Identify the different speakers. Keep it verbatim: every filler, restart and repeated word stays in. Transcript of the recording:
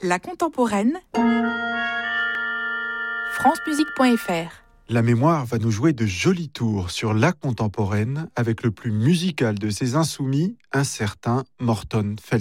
Speaker 1: La contemporaine, francemusique point f r.
Speaker 2: La mémoire va nous jouer de jolis tours sur la contemporaine avec le plus musical de ses insoumis, un certain Morton Feldman.